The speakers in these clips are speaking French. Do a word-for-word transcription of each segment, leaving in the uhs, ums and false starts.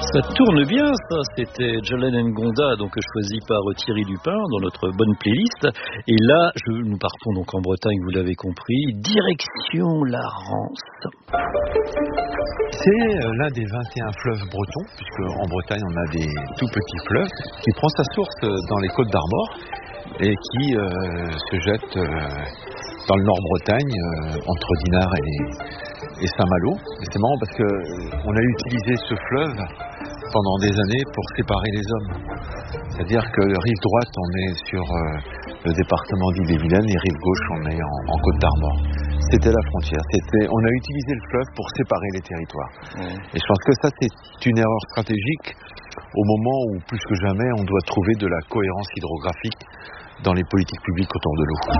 Ça tourne bien, ça. C'était Jalen Ngonda, donc choisi par Thierry Dupin dans notre bonne playlist. Et là, je, nous partons donc en Bretagne, vous l'avez compris, direction la Rance. C'est l'un des vingt et un fleuves bretons, puisque en Bretagne on a des tout petits fleuves, qui prend sa source dans les Côtes d'Armor et qui euh, se jette euh, dans le Nord-Bretagne, euh, entre Dinard et, et Saint-Malo. Et c'est marrant parce qu'on a utilisé ce fleuve pendant des années pour séparer les hommes. C'est-à-dire que rive droite, on est sur euh, le département d'Ille-et-Vilaine et rive gauche, on est en, en Côte d'Armor. C'était la frontière. C'était, on a utilisé le fleuve pour séparer les territoires. Mmh. Et je pense que ça, c'est une erreur stratégique au moment où, plus que jamais, on doit trouver de la cohérence hydrographique dans les politiques publiques autour de l'eau.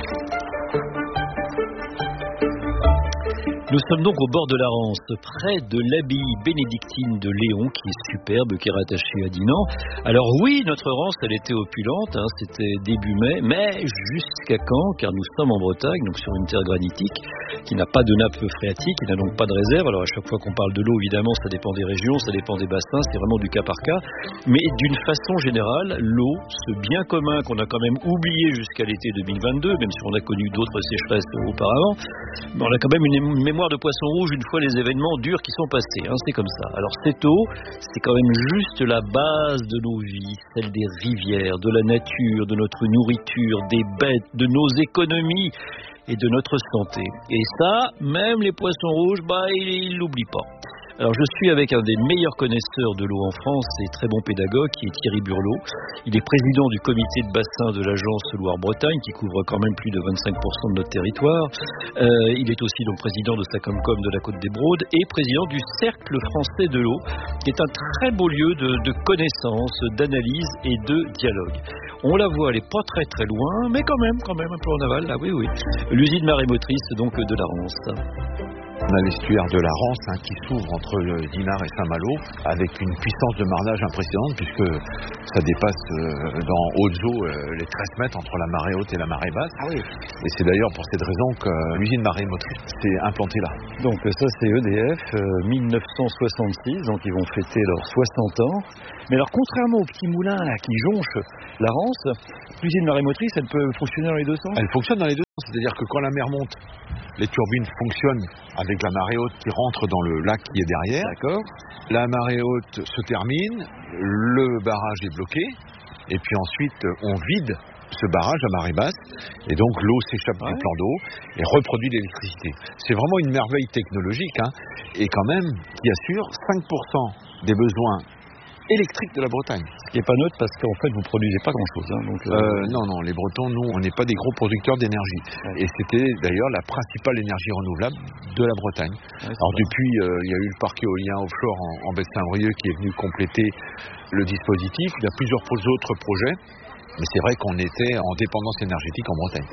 Nous sommes donc au bord de la Rance, près de l'abbaye bénédictine de Léon, qui est superbe, qui est rattachée à Dinan. Alors oui, notre Rance, elle était opulente, hein, c'était début mai, mais jusqu'à quand? Car nous sommes en Bretagne, donc sur une terre granitique, qui n'a pas de nappe phréatique, qui n'a donc pas de réserve. Alors à chaque fois qu'on parle de l'eau, évidemment, ça dépend des régions, ça dépend des bassins, c'est vraiment du cas par cas. Mais d'une façon générale, l'eau, ce bien commun qu'on a quand même oublié jusqu'à l'été deux mille vingt-deux, même si on a connu d'autres sécheresses auparavant, on a quand même une mémoire de poisson rouge une fois les événements durs qui sont passés, hein, c'est comme ça. Alors cette eau, c'est quand même juste la base de nos vies, celle des rivières, de la nature, de notre nourriture, des bêtes, de nos économies et de notre santé. Et ça, même les poissons rouges, bah, ils ne l'oublient pas. Alors je suis avec un des meilleurs connaisseurs de l'eau en France et très bon pédagogue qui est Thierry Burlot. Il est président du comité de bassin de l'agence Loire-Bretagne qui couvre quand même plus de vingt-cinq pour cent de notre territoire. Euh, il est aussi donc président de Sacomcom de la Côte des Brodes et président du Cercle français de l'eau qui est un très beau lieu de, de connaissances, d'analyse et de dialogue. On la voit, elle n'est pas très très loin, mais quand même, quand même un peu en aval, là, oui, oui. L'usine marémotrice donc de la Rance. On a l'estuaire de la Rance hein, qui s'ouvre entre le Dinard et Saint-Malo avec une puissance de marnage impressionnante puisque ça dépasse euh, dans hautes eaux euh, les treize mètres entre la marée haute et la marée basse. Ah oui. Et c'est d'ailleurs pour cette raison que l'usine marémotrice s'est implantée là. Donc ça c'est E D F, euh, mille neuf cent soixante-six, donc ils vont fêter leurs soixante ans. Mais alors contrairement au petit moulin là, qui jonche la Rance, l'usine marémotrice elle peut fonctionner dans les deux sens? Elle fonctionne dans les deux sens, c'est-à-dire que quand la mer monte, les turbines fonctionnent avec la marée haute qui rentre dans le lac qui est derrière. D'accord. La marée haute se termine, le barrage est bloqué, et puis ensuite on vide ce barrage à marée basse, et donc l'eau s'échappe ouais. du plan d'eau et reproduit l'électricité. C'est vraiment une merveille technologique, hein, et quand même qui assure cinq pour cent des besoins électrique de la Bretagne. Ce qui n'est pas neutre parce qu'en fait vous produisez pas grand chose. Hein, donc, euh... Euh, non, non, les Bretons, nous, on n'est pas des gros producteurs d'énergie. Ouais. Et c'était d'ailleurs la principale énergie renouvelable de la Bretagne. Ouais, Alors vrai. depuis, il euh, y a eu le parc éolien offshore en, en baie de Saint-Brieuc qui est venu compléter le dispositif. Il y a plusieurs autres projets, mais c'est vrai qu'on était en dépendance énergétique en Bretagne.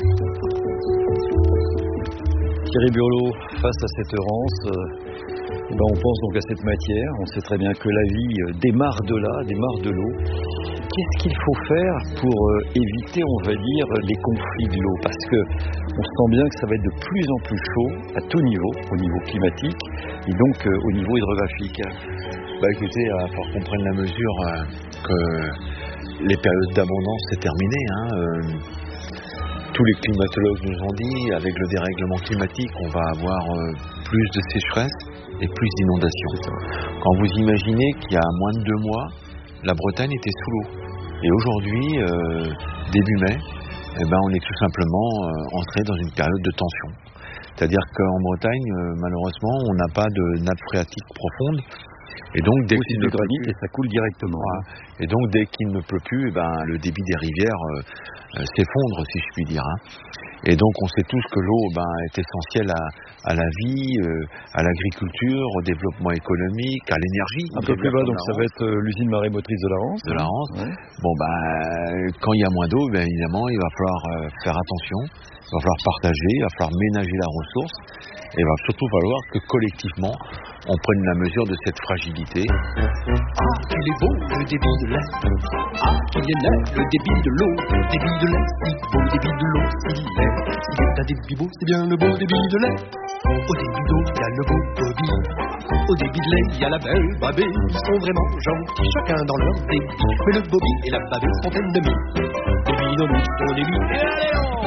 Thierry Burlot, face à cette Rance, euh... Eh ben on pense donc à cette matière, on sait très bien que la vie démarre de là, démarre de l'eau. Qu'est-ce qu'il faut faire pour éviter, on va dire, les conflits de l'eau? Parce que on sent bien que ça va être de plus en plus chaud à tout niveau, au niveau climatique et donc au niveau hydrographique. Bah écoutez, il va falloir qu'on prenne la mesure que les périodes d'abondance c'est terminé. Hein. Tous les climatologues nous ont dit, avec le dérèglement climatique, on va avoir plus de sécheresse et plus d'inondations. Quand vous imaginez qu'il y a moins de deux mois, la Bretagne était sous l'eau. Et aujourd'hui, euh, début mai, eh ben, on est tout simplement euh, entré dans une période de tension. C'est-à-dire qu'en Bretagne, euh, malheureusement, on n'a pas de nappe phréatique profonde. Et donc, dès qu'il ne pleut plus, et ça coule directement. Voilà. Et donc, dès qu'il ne pleut plus, eh ben, le débit des rivières euh, euh, s'effondre, si je puis dire. Hein. Et donc, on sait tous que l'eau ben, est essentielle à, à la vie, euh, à l'agriculture, au développement économique, à l'énergie. Un peu plus bas, donc ça va être euh, l'usine marémotrice de la Rance. De la Rance. Ouais. Bon, ben, quand il y a moins d'eau, ben, évidemment, il va falloir euh, faire attention. Il va falloir partager, il va falloir ménager la ressource. Et il va surtout falloir que collectivement, on prenne la mesure de cette fragilité. Ah, qu'il est beau le débit de lait. Ah, qu'il est laid le débit de l'eau. Débit de lait, si beau, débit de l'eau, si laid. S'il est un débit beau, c'est bien le beau débit de lait. Au débit d'eau, il y a le beau Bobby. Au débit de lait, il y a la belle Babée. Ils sont vraiment gentils, chacun dans leur débit. Mais le Bobby et la Babée sont ennemis. Débit dans l'autre, au débit. Et allez, on...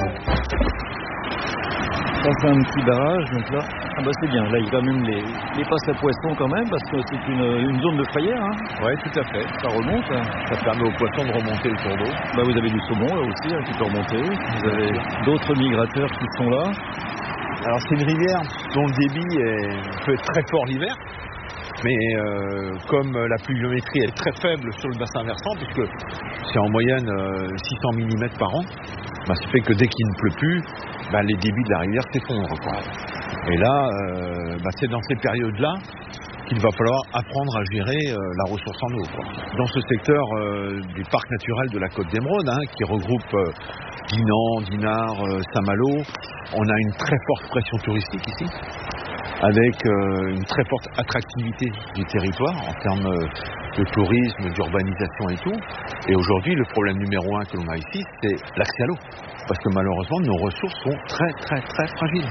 Ça fait un petit barrage, donc là, ah bah c'est bien. Là, il y a quand même les, les passes à poissons quand même, parce que c'est une, une zone de frayère. Hein. Oui, tout à fait. Ça remonte. Hein. Ça permet aux poissons de remonter le cours d'eau. Bah, vous avez du saumon là aussi hein, qui peut remonter. Vous avez d'autres migrateurs qui sont là. Alors c'est une rivière dont le débit est, peut être très fort l'hiver. Mais euh, comme la pluviométrie est très faible sur le bassin versant, puisque c'est en moyenne euh, six cents millimètres par an, bah, ça fait que dès qu'il ne pleut plus, bah, les débits de la rivière s'effondrent. Quoi. Et là, euh, bah, c'est dans ces périodes-là qu'il va falloir apprendre à gérer euh, la ressource en eau. Quoi. Dans ce secteur euh, du parc naturel de la Côte d'Émeraude, hein, qui regroupe euh, Dinan, Dinard, euh, Saint-Malo, on a une très forte pression touristique ici, avec euh, une très forte attractivité du territoire en termes euh, de tourisme, d'urbanisation et tout. Et aujourd'hui, le problème numéro un que l'on a ici, c'est l'accès à l'eau. Parce que malheureusement, nos ressources sont très très très fragiles.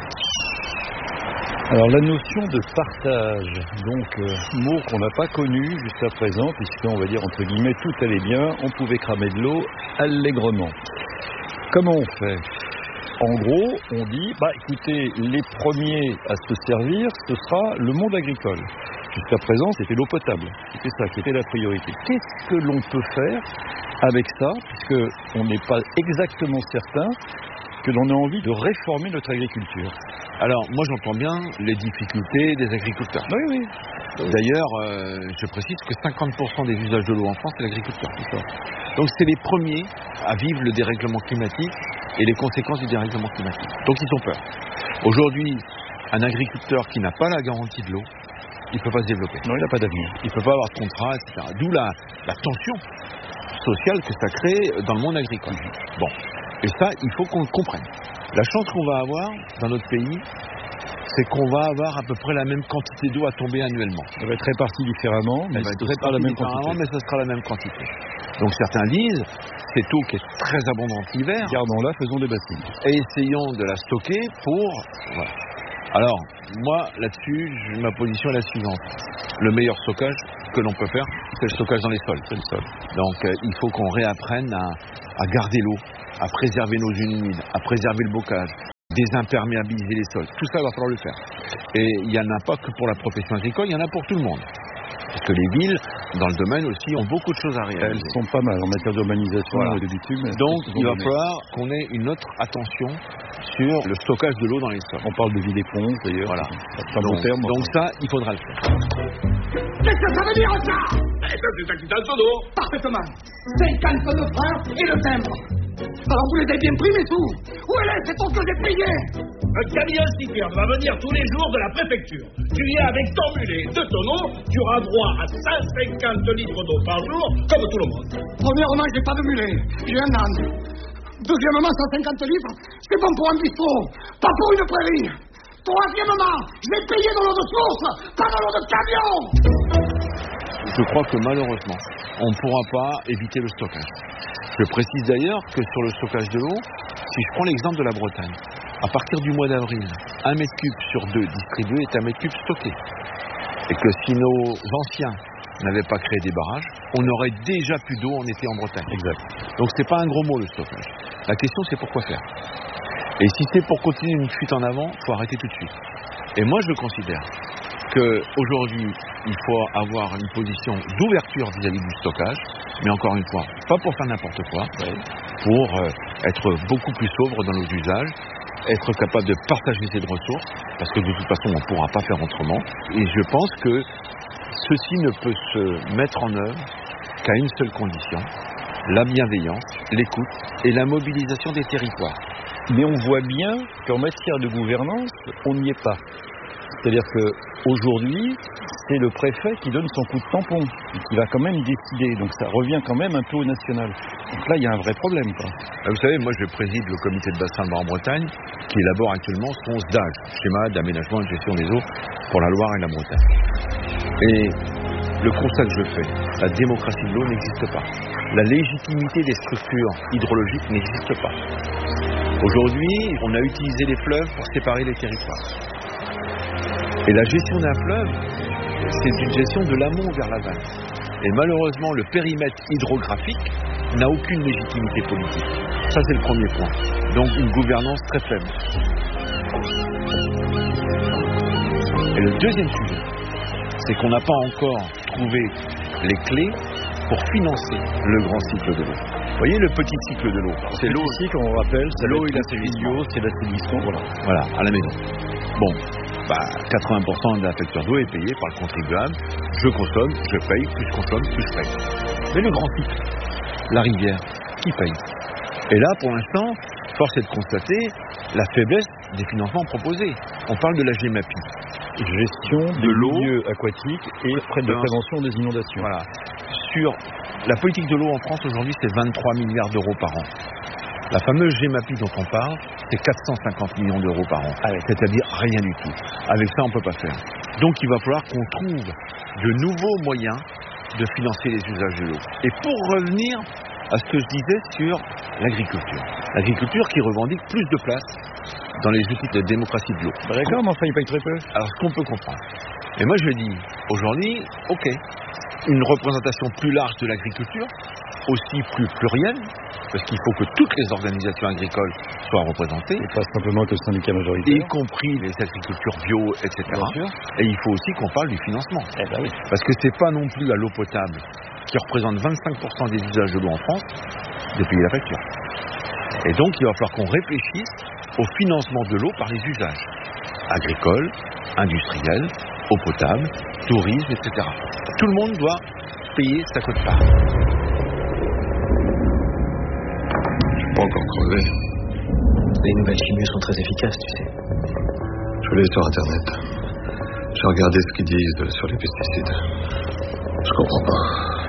Alors la notion de partage, donc euh, mot qu'on n'a pas connu jusqu'à présent, puisqu'on va dire entre guillemets tout allait bien, on pouvait cramer de l'eau allègrement. Comment on fait ? En gros, on dit, bah écoutez, les premiers à se servir, ce sera le monde agricole. Jusqu'à présent, c'était l'eau potable. C'était ça qui était la priorité. Qu'est-ce que l'on peut faire avec ça, puisqu'on n'est pas exactement certain que l'on a envie de réformer notre agriculture? Alors, moi j'entends bien les difficultés des agriculteurs. Oui, oui. D'ailleurs, euh, je précise que cinquante pour cent des usages de l'eau en France, c'est l'agriculture. C'est ça. Donc c'est les premiers à vivre le dérèglement climatique et les conséquences du dérèglement climatique. Donc ils ont peur. Aujourd'hui, un agriculteur qui n'a pas la garantie de l'eau, il ne peut pas se développer. Non, il n'a pas d'avenir. Il ne peut pas avoir de contrat, et cetera. D'où la, la tension sociale que ça crée dans le monde agricole. Bon. Et ça, il faut qu'on le comprenne. La chance qu'on va avoir dans notre pays, c'est qu'on va avoir à peu près la même quantité d'eau à tomber annuellement. Ça va être réparti différemment, mais ce sera la même quantité. Mais ce sera la même quantité. Donc certains disent, cette eau qui est très abondante l'hiver, gardons-la, faisons des bassines. Et essayons de la stocker pour... Voilà. Alors, moi, là-dessus, je, ma position est la suivante. Le meilleur stockage que l'on peut faire, c'est le stockage dans les sols. C'est le sol. Donc, euh, il faut qu'on réapprenne à, à garder l'eau, à préserver nos zones humides, à préserver le bocage, désimperméabiliser les sols. Tout ça, il va falloir le faire. Et il n'y en a pas que pour la profession agricole, il y en a pour tout le monde. Parce que les villes, dans le domaine aussi, ont beaucoup de choses à réaliser. Elles sont pas mal en matière d'urbanisation voilà. et de bitume. Donc, il va falloir qu'on ait une autre attention sur le stockage de l'eau dans les sols. On parle de vider-ponts, d'ailleurs. Voilà. C'est un bon donc, terme. Donc ça, il faudra le faire. Qu'est-ce que ça veut dire, ça? Eh ben, c'est un quittance d'eau. Parfaitement. cinquante tonnes de frein et le timbre. Alors, vous les avez bien pris, mes sous? Où est-ce que c'est ton que j'ai payé? Un camion citerne va venir tous les jours de la préfecture. Tu viens avec ton mulet, deux tonneaux, tu auras droit à cent cinquante litres d'eau par jour, comme tout le monde. Premièrement, j'ai pas de mulet, j'ai un âne. Deuxièmement, cent cinquante litres, c'est bon pour un bistrot, pas pour une prairie. Troisièmement, je l'ai payé dans l'eau de source, pas dans l'eau de camion. Je crois que malheureusement, on ne pourra pas éviter le stockage. Je précise d'ailleurs que sur le stockage de l'eau, si je prends l'exemple de la Bretagne, à partir du mois d'avril, un mètre cube sur deux distribué est un mètre cube stocké. Et que si nos anciens n'avaient pas créé des barrages, on aurait déjà plus d'eau en été en Bretagne. Exact. Donc c'est pas un gros mot le stockage. La question c'est pourquoi faire. Et si c'est pour continuer une fuite en avant, il faut arrêter tout de suite. Et moi je considère qu'aujourd'hui, il faut avoir une position d'ouverture vis-à-vis du stockage, mais encore une fois, pas pour faire n'importe quoi, pour euh, être beaucoup plus sobre dans nos usages, être capable de partager ces ressources, parce que de toute façon, on ne pourra pas faire autrement. Et je pense que ceci ne peut se mettre en œuvre qu'à une seule condition, la bienveillance, l'écoute et la mobilisation des territoires. Mais on voit bien qu'en matière de gouvernance, on n'y est pas. C'est-à-dire que Aujourd'hui, c'est le préfet qui donne son coup de tampon, et qui va quand même décider. Donc ça revient quand même un peu au national. Donc là, il y a un vrai problème, quoi. Vous savez, moi je préside le comité de bassin de Loire-Bretagne qui élabore actuellement son S D A G, schéma d'aménagement et de gestion des eaux pour la Loire et la Bretagne. Et le constat que je fais, la démocratie de l'eau n'existe pas. La légitimité des structures hydrologiques n'existe pas. Aujourd'hui, on a utilisé les fleuves pour séparer les territoires. Et la gestion d'un fleuve, c'est une gestion de l'amont vers l'aval. Et malheureusement, le périmètre hydrographique n'a aucune légitimité politique. Ça, c'est le premier point. Donc, une gouvernance très faible. Et le deuxième sujet, c'est qu'on n'a pas encore trouvé les clés pour financer le grand cycle de l'eau. Vous voyez le petit cycle de l'eau, c'est l'eau ici, comme on rappelle, c'est l'eau et l'assainissement, c'est l'assainissement, voilà. Voilà, à la maison. Bon, bah, quatre-vingts pour cent de la facture d'eau est payée par le contribuable. Je consomme, je paye, plus je consomme, plus je paye. Mais le grand cycle, la rivière, qui paye? Et là, pour l'instant, force est de constater la faiblesse des financements proposés. On parle de la GEMAPI. Gestion de l'eau, milieux aquatiques et frais de prévention des inondations. Voilà. Sur la politique de l'eau en France aujourd'hui, c'est vingt-trois milliards d'euros par an. La fameuse GEMAPI dont on parle, c'est quatre cent cinquante millions d'euros par an. Ah ouais. C'est-à-dire rien du tout. Avec ça, on ne peut pas faire. Donc il va falloir qu'on trouve de nouveaux moyens de financer les usages de l'eau. Et pour revenir à ce que je disais sur l'agriculture. L'agriculture qui revendique plus de place dans les outils de démocratie de l'eau. Bah d'accord, mais enfin, il paye très peu. Alors, ce qu'on peut comprendre. Et moi, je dis, aujourd'hui, ok, une représentation plus large de l'agriculture, aussi plus plurielle, parce qu'il faut que toutes les organisations agricoles soient représentées. Et pas simplement que le syndicat majoritaire. Y compris les agricultures bio, et cetera. Et il faut aussi qu'on parle du financement. Eh ben oui. Parce que c'est pas non plus à l'eau potable, qui représente vingt-cinq pour cent des usages de l'eau en France, de payer la facture. Et donc, il va falloir qu'on réfléchisse au financement de l'eau par les usages agricoles, industriels, eau potable, tourisme, et cetera. Tout le monde doit payer sa quote-part. Je suis pas encore crevé. Les nouvelles chimios sont très efficaces, tu sais. Je vais aller sur Internet. J'ai regardé ce qu'ils disent sur les pesticides. Je comprends pas.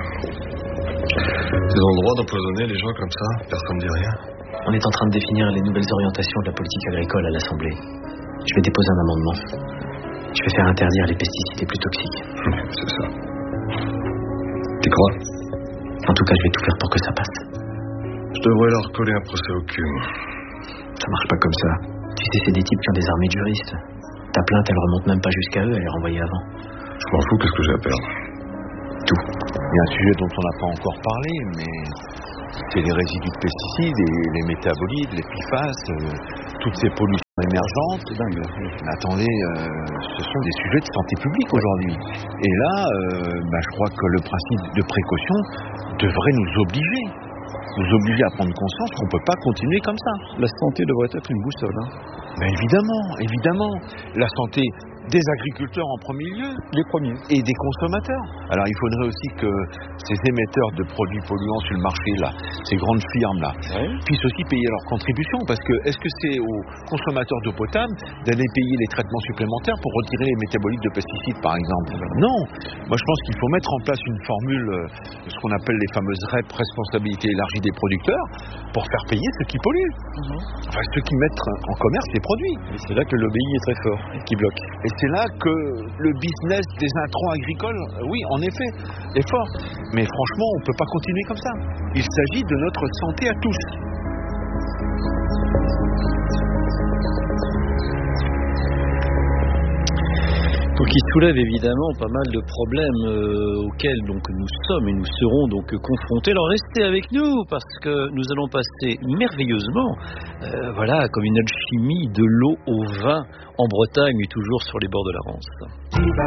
Ils ont le droit d'empoisonner les gens comme ça, personne ne dit rien. On est en train de définir les nouvelles orientations de la politique agricole à l'Assemblée. Je vais déposer un amendement. Je vais faire interdire les pesticides les plus toxiques. C'est ça. Tu crois? En tout cas, je vais tout faire pour que ça passe. Je devrais leur coller un procès au cul. Ça marche pas comme ça. Tu sais, c'est des types qui ont des armées de juristes. Ta plainte, elle remonte même pas jusqu'à eux, elle est renvoyée avant. Je m'en fous, qu'est-ce que j'ai à perdre? Tout. Il y a un sujet dont on n'a pas encore parlé, mais c'est les résidus de pesticides, et les métabolites, les P F A S, euh, toutes ces pollutions émergentes. C'est dingue. Mais attendez, euh, ce sont des sujets de santé publique aujourd'hui. Et là, euh, bah, je crois que le principe de précaution devrait nous obliger, nous obliger à prendre conscience qu'on ne peut pas continuer comme ça. La santé devrait être une boussole. Hein. Mais évidemment, évidemment, la santé des agriculteurs en premier lieu, les premiers, et des consommateurs. Alors il faudrait aussi que ces émetteurs de produits polluants sur le marché, là, ces grandes firmes là, ouais. puissent aussi payer leurs contributions, parce que est-ce que c'est aux consommateurs d'eau potable d'aller payer les traitements supplémentaires pour retirer les métabolites de pesticides, par exemple? Non. Moi je pense qu'il faut mettre en place une formule, ce qu'on appelle les fameuses R E P, responsabilité élargie des producteurs, pour faire payer ceux qui polluent. Mm-hmm. Enfin ceux qui mettent en commerce les produits. Et c'est là que le lobbying est très fort et qui bloque. Et c'est là que le business des intrants agricoles, oui, en effet, est fort. Mais franchement, on ne peut pas continuer comme ça. Il s'agit de notre santé à tous. Donc il soulève évidemment pas mal de problèmes euh, auxquels donc nous sommes et nous serons donc confrontés. Alors restez avec nous parce que nous allons passer merveilleusement, euh, voilà, comme une alchimie de l'eau au vin en Bretagne, toujours sur les bords de la Rance.